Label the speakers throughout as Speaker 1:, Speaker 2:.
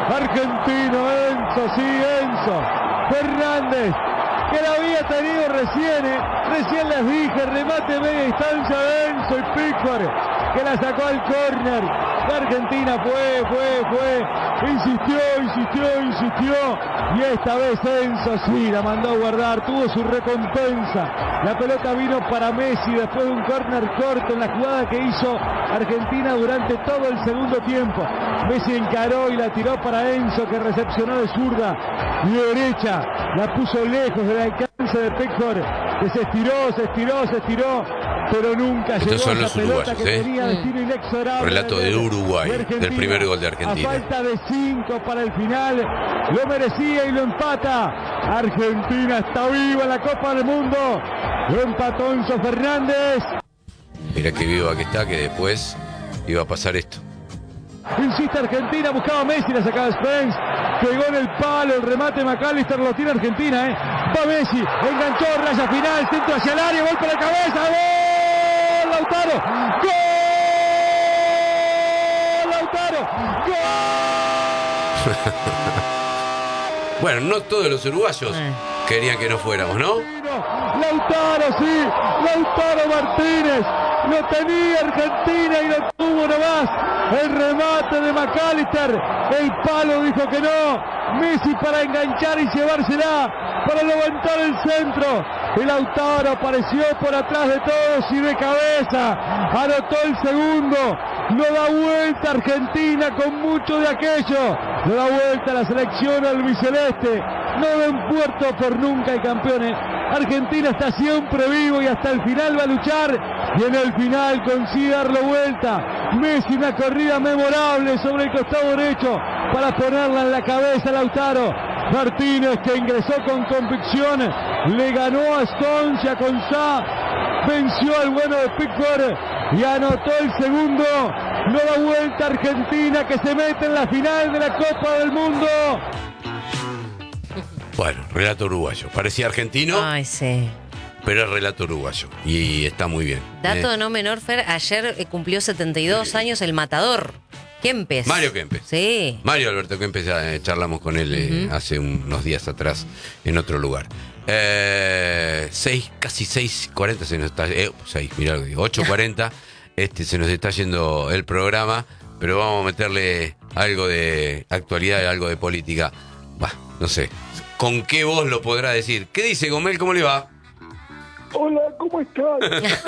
Speaker 1: Argentino, Enzo, sí, Enzo Fernández, que la había tenido recién les dije, remate media distancia de Enzo y Pickford, que la sacó al córner. La Argentina fue, insistió, y esta vez Enzo sí, la mandó a guardar, tuvo su recompensa. La pelota vino para Messi después de un córner corto en la jugada que hizo Argentina durante todo el segundo tiempo. Messi encaró y la tiró para Enzo, que recepcionó de zurda y de derecha, la puso lejos del alcance de Pickford, que se estiró, pero nunca
Speaker 2: Estos
Speaker 1: llegó
Speaker 2: son
Speaker 1: a
Speaker 2: los
Speaker 1: esa pelota
Speaker 2: uruguayos,
Speaker 1: que tenía destino inexorable.
Speaker 2: Relato de Uruguay, del primer gol de Argentina.
Speaker 1: A falta de 5 para el final, lo merecía y lo empata. Argentina está viva en la Copa del Mundo. Lo empató Enzo Fernández.
Speaker 2: Mira qué viva que está, que después iba a pasar esto.
Speaker 1: Insiste Argentina, buscaba Messi, la sacaba Spence, pegó en el palo, el remate McAllister, lo tiene Argentina, va Messi, enganchó, raya final, centro hacia el área, golpe de cabeza, ¡gol! Lautaro, ¡gol! Lautaro, ¡gol!
Speaker 2: Bueno, no todos los uruguayos querían que no fuéramos, ¿no?
Speaker 1: Lautaro, sí, Lautaro Martínez, lo tenía Argentina y lo tuvo nomás. El remate de McAllister, el palo dijo que no, Messi para enganchar y llevársela, para levantar el centro. El Lautaro apareció por atrás de todos y de cabeza, anotó el segundo, lo da vuelta Argentina con mucho de aquello, lo da vuelta la selección albiceleste, no den puerto por nunca y campeones. Argentina está siempre vivo y hasta el final va a luchar, y en el final consigue darlo vuelta. Messi, una corrida memorable sobre el costado derecho para ponerla en la cabeza a Lautaro Martínez, que ingresó con convicción, le ganó a Stones y a Consá, venció al bueno de Pickford y anotó el segundo. No da vuelta Argentina, que se mete en la final de la Copa del Mundo.
Speaker 2: Bueno, relato uruguayo. Parecía argentino.
Speaker 3: Ay, sí.
Speaker 2: Pero es relato uruguayo. Y está muy bien.
Speaker 3: Dato no menor, Fer, ayer cumplió 72 años el matador. Kempes.
Speaker 2: Mario Kempes.
Speaker 3: Sí.
Speaker 2: Mario Alberto Kempes, charlamos con él hace unos días atrás en otro lugar. Casi 6:40 se nos está... 6, mirá lo que digo. 8:40 se nos está yendo el programa, pero vamos a meterle algo de actualidad, algo de política. Bah, no sé. ¿Con qué voz lo podrá decir? ¿Qué dice Gomel? ¿Cómo le va?
Speaker 4: Hola, ¿cómo estás?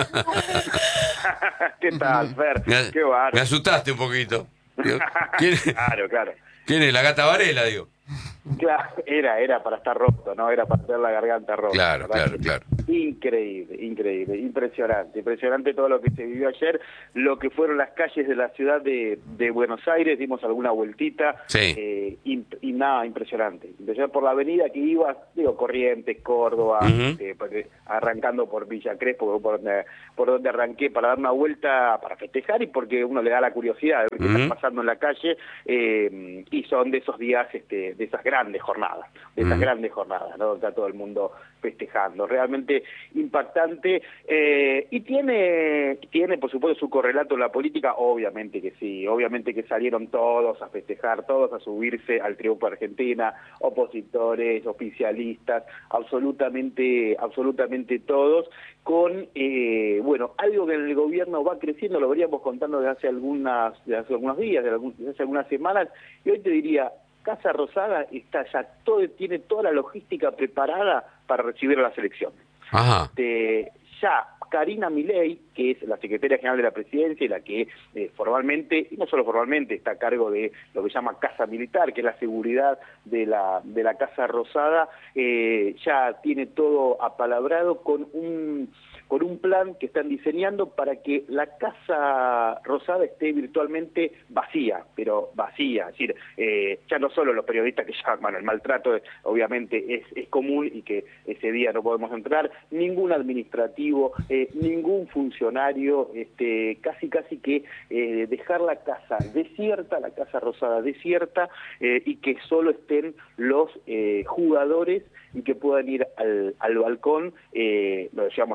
Speaker 4: ¿Qué tal, Fer? Qué bárbaro.
Speaker 2: Me asustaste un poquito. ¿Quién,
Speaker 4: Claro.
Speaker 2: ¿Quién es? La Gata Varela, digo.
Speaker 4: Claro, era para estar roto, ¿no? Era para tener la garganta rota.
Speaker 2: Claro.
Speaker 4: Increíble, impresionante todo lo que se vivió ayer, lo que fueron las calles de la ciudad de Buenos Aires, dimos alguna vueltita,
Speaker 2: sí.
Speaker 4: Y nada, impresionante por la avenida que iba, Corrientes, Córdoba, arrancando por Villa Crespo, por donde arranqué para dar una vuelta, para festejar y porque uno le da la curiosidad de ver qué está pasando en la calle, y son de esos días, de esas grandes jornadas, ¿no? Está todo el mundo festejando, realmente impactante, y tiene por supuesto su correlato en la política, obviamente que sí, obviamente que salieron todos a festejar, todos a subirse al triunfo de Argentina, opositores, oficialistas, absolutamente todos, con algo que en el gobierno va creciendo, lo veríamos contando desde hace algunos días, desde hace algunas semanas, y hoy te diría, Casa Rosada está ya tiene toda la logística preparada para recibir a la selección.
Speaker 2: Ajá.
Speaker 4: Ya Karina Milei, que es la secretaria general de la presidencia y la que formalmente, y no solo formalmente, está a cargo de lo que llama Casa Militar, que es la seguridad de la Casa Rosada, ya tiene todo apalabrado con un plan que están diseñando para que la Casa Rosada esté virtualmente vacía, es decir, ya no solo los periodistas que llaman, el maltrato obviamente es común y que ese día no podemos entrar, ningún administrativo, ningún funcionario, casi que dejar la casa desierta, la Casa Rosada desierta, y que solo estén los jugadores y que puedan ir al balcón, lo decíamos antes de la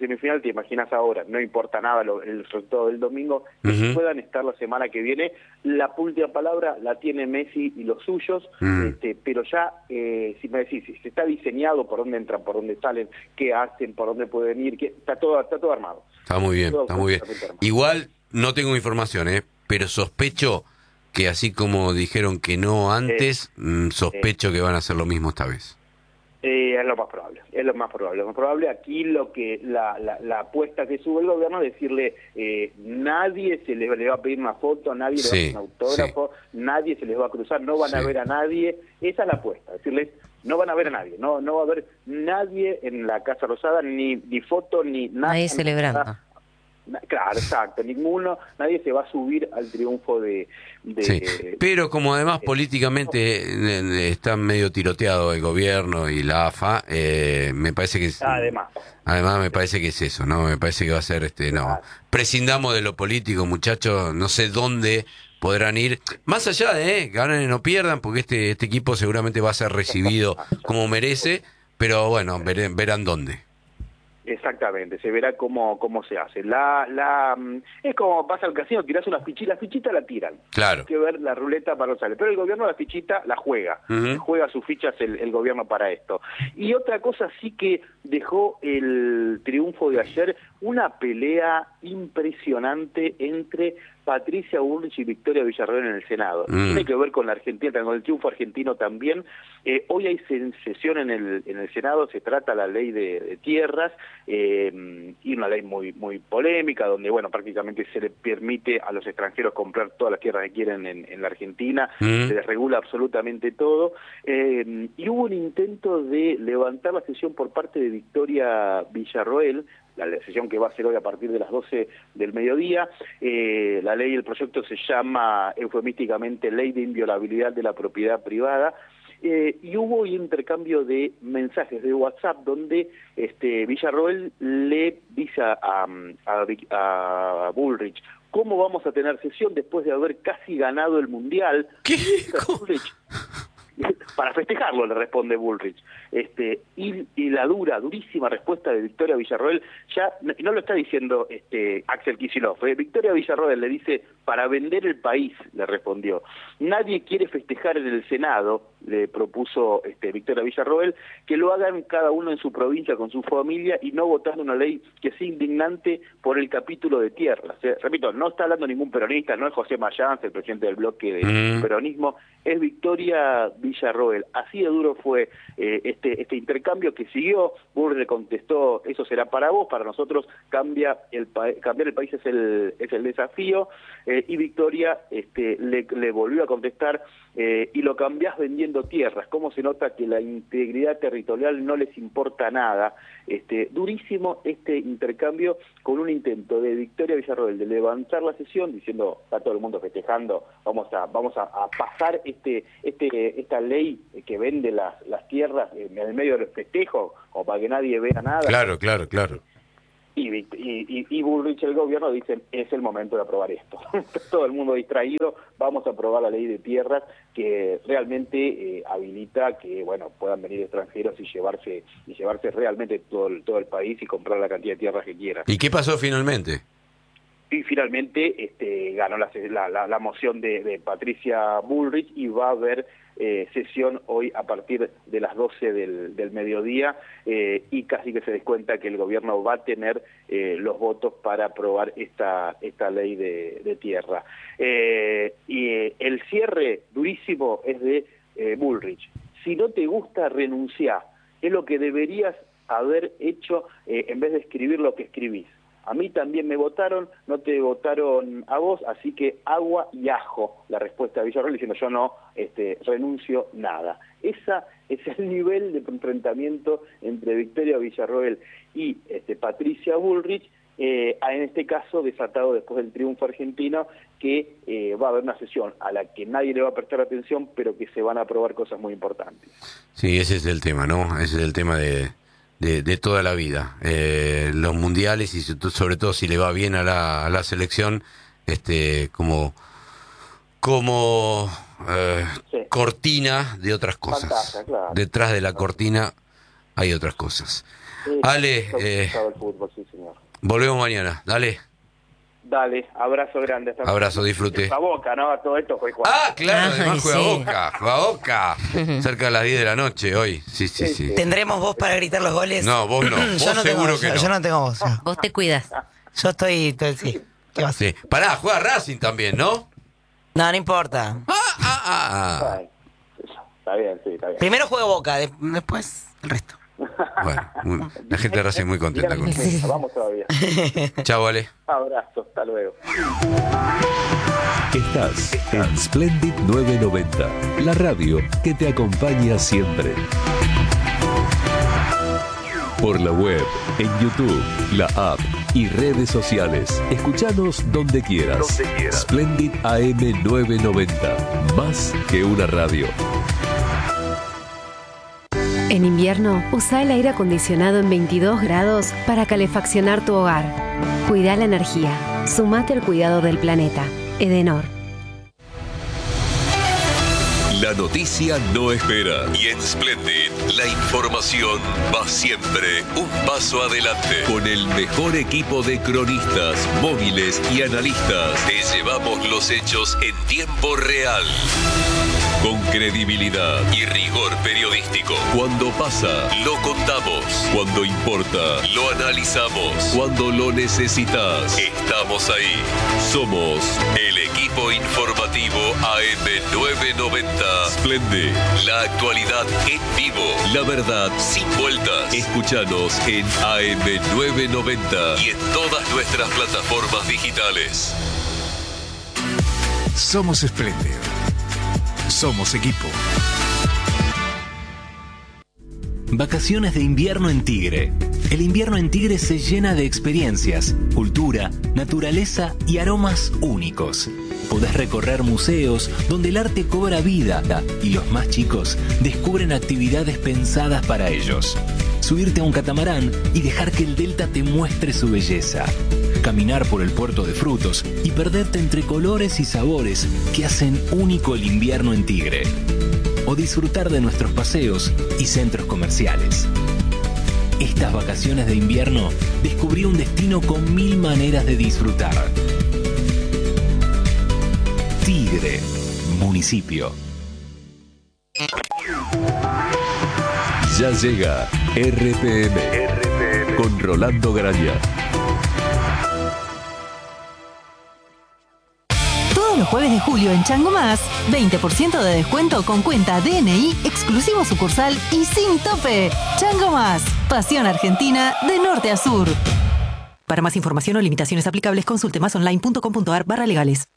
Speaker 4: semifinal, te imaginas ahora, no importa nada el resultado del domingo, que puedan estar la semana que viene. La última palabra la tiene Messi y los suyos, pero ya, si me decís, si está diseñado por dónde entran, por dónde salen, qué hacen, por dónde pueden ir, está todo armado.
Speaker 2: Está muy bien, está muy bien. Igual no tengo información, pero sospecho que así como dijeron que no antes, sospecho que van a hacer lo mismo esta vez.
Speaker 4: Es lo más probable, es lo más probable. Aquí lo que la apuesta que sube el gobierno es decirle, nadie se le va a pedir una foto, nadie le va a pedir un autógrafo, nadie se les va a cruzar, no van a ver a nadie. Esa es la apuesta, decirles, no van a ver a nadie, no va a haber nadie en la Casa Rosada, ni foto, ni nada.
Speaker 3: Nadie celebrando.
Speaker 4: Claro, exacto, nadie se va a subir al triunfo de
Speaker 2: sí. Pero como además políticamente está medio tiroteado el gobierno y la AFA, me parece que además me parece que es eso, ¿no? Me parece que va a ser no, prescindamos de lo político, muchachos, no sé dónde podrán ir, más allá de ganen y no pierdan, porque este equipo seguramente va a ser recibido como merece, pero bueno, verán dónde.
Speaker 4: Exactamente, se verá cómo se hace. Es como vas al casino, tirás una fichita, la fichita la tiran.
Speaker 2: Claro.
Speaker 4: Hay que ver la ruleta para no sale. Pero el gobierno la fichita la juega. Juega sus fichas el gobierno para esto. Y otra cosa sí que dejó el triunfo de ayer, una pelea impresionante entre Patricia Bullrich y Victoria Villarroel en el Senado. Tiene que ver con la Argentina, con el triunfo argentino también. Hoy hay sesión en el Senado, se trata la ley de tierras, y una ley muy polémica, donde bueno, prácticamente se le permite a los extranjeros comprar todas las tierras que quieren en la Argentina, se les regula absolutamente todo, y hubo un intento de levantar la sesión por parte de Victoria Villarroel, la sesión que va a ser hoy a partir de las 12 del mediodía. La ley, el proyecto se llama eufemísticamente Ley de Inviolabilidad de la Propiedad Privada, y hubo un intercambio de mensajes de WhatsApp donde Villarroel le dice a Bullrich, ¿cómo vamos a tener sesión después de haber casi ganado el Mundial?
Speaker 2: ¿Qué?
Speaker 4: Para festejarlo, le responde Bullrich. Y la durísima respuesta de Victoria Villarroel, ya no lo está diciendo Axel Kicillof, Victoria Villarroel le dice, para vender el país, le respondió. Nadie quiere festejar en el Senado, le propuso Victoria Villarroel, que lo hagan cada uno en su provincia con su familia y no votando una ley que sea indignante por el capítulo de tierras. Repito, no está hablando ningún peronista, no es José Mayans, el presidente del bloque de peronismo, es Victoria Villarroel. Así de duro fue este intercambio que siguió. Bullrich le contestó, eso será para vos, para nosotros cambiar el país es el desafío, y Victoria le volvió a contestar, y lo cambiás vendiendo tierras. ¿Cómo se nota que la integridad territorial no les importa nada? Durísimo este intercambio, con un intento de Victoria Villarroel de levantar la sesión diciendo, está todo el mundo festejando, vamos a pasar esta ley que vende las tierras en el medio del festejo, como para que nadie vea nada.
Speaker 2: Claro.
Speaker 4: Y Bullrich, el gobierno, dicen, es el momento de aprobar esto. Todo el mundo distraído, vamos a aprobar la ley de tierras que realmente habilita que bueno puedan venir extranjeros y llevarse realmente todo el país y comprar la cantidad de tierras que quieran.
Speaker 2: ¿Y qué pasó finalmente?
Speaker 4: Y finalmente ganó la moción de Patricia Bullrich, y va a haber sesión hoy a partir de las 12 del mediodía, y casi que se descuenta que el gobierno va a tener los votos para aprobar esta ley de tierra. Y el cierre durísimo es de Bullrich. Si no te gusta, renunciá. Es lo que deberías haber hecho en vez de escribir lo que escribís. A mí también me votaron, no te votaron a vos, así que agua y ajo, la respuesta de Villarroel diciendo yo no renuncio nada. Ese es el nivel de enfrentamiento entre Victoria Villarroel y Patricia Bullrich, en este caso desatado después del triunfo argentino, que va a haber una sesión a la que nadie le va a prestar atención, pero que se van a aprobar cosas muy importantes. Sí,
Speaker 2: ese es el tema, ¿no? Ese es el tema de toda la vida, los mundiales, y sobre todo si le va bien a la selección, como sí, cortina de otras cosas. Pantalla, claro. Detrás de la cortina hay otras cosas.
Speaker 4: Sí,
Speaker 2: Ale,
Speaker 4: el fútbol, sí, señor.
Speaker 2: volvemos mañana, dale.
Speaker 4: Dale, abrazo grande.
Speaker 2: Abrazo, disfrute.
Speaker 4: A Boca, ¿no? Todo esto fue Juan.
Speaker 2: Ah, claro,
Speaker 3: Ay,
Speaker 2: además juega
Speaker 3: sí.
Speaker 2: Boca. Cerca de las 10 de la noche hoy. Sí.
Speaker 5: ¿Tendremos voz para gritar los goles?
Speaker 2: No, vos no. Vos
Speaker 5: Yo no
Speaker 2: seguro
Speaker 5: tengo,
Speaker 2: que no.
Speaker 5: Yo no tengo voz.
Speaker 3: Vos te cuidas.
Speaker 5: Yo estoy sí. ¿Qué va a hacer?
Speaker 2: Sí. Pará, juega Racing también, ¿no?
Speaker 5: No importa.
Speaker 4: Ay, está bien, sí, está bien.
Speaker 5: Primero juego Boca, después el resto.
Speaker 2: Bueno, la gente de Racing muy contenta con eso.
Speaker 4: Vamos todavía.
Speaker 2: Chau, Ale.
Speaker 4: Abrazo, hasta luego.
Speaker 6: Estás en Splendid 990, la radio que te acompaña siempre. Por la web, en YouTube, la app y redes sociales. Escuchanos donde quieras. Splendid AM 990, más que una radio.
Speaker 7: En invierno, usa el aire acondicionado en 22 grados para calefaccionar tu hogar. Cuida la energía. Sumate al cuidado del planeta. Edenor.
Speaker 6: La noticia no espera y en Splendid la información va siempre un paso adelante. Con el mejor equipo de cronistas, móviles y analistas, te llevamos los hechos en tiempo real. Con credibilidad y rigor periodístico. Cuando pasa, lo contamos. Cuando importa, lo analizamos. Cuando lo necesitas, estamos ahí. Somos el equipo informativo AM990. Splendid, la actualidad en vivo. La verdad sin vueltas. Escúchanos en AM990 y en todas nuestras plataformas digitales.
Speaker 8: Somos Splendid. Somos equipo.
Speaker 9: Vacaciones de invierno en Tigre. El invierno en Tigre se llena de experiencias, cultura, naturaleza y aromas únicos. Podés recorrer museos donde el arte cobra vida y los más chicos descubren actividades pensadas para ellos. Subirte a un catamarán y dejar que el delta te muestre su belleza. Caminar por el puerto de frutos y perderte entre colores y sabores que hacen único el invierno en Tigre. O disfrutar de nuestros paseos y centros comerciales. Estas vacaciones de invierno descubrí un destino con 1000 maneras de disfrutar. Tigre, municipio.
Speaker 6: Ya llega RPM con Rolando Graña.
Speaker 10: Todos los jueves de julio en Chango Más, 20% de descuento con cuenta DNI, exclusivo sucursal y sin tope. Chango Más, pasión argentina de norte a sur. Para más información o limitaciones aplicables, consulte masonline.com.ar/legales.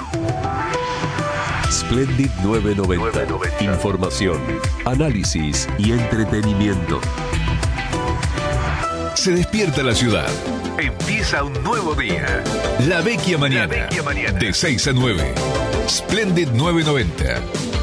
Speaker 6: Splendid 990. Información, análisis y entretenimiento.
Speaker 8: Se despierta la ciudad. Empieza un nuevo día. La Vecchia Mañana. De 6 a 9. Splendid 990.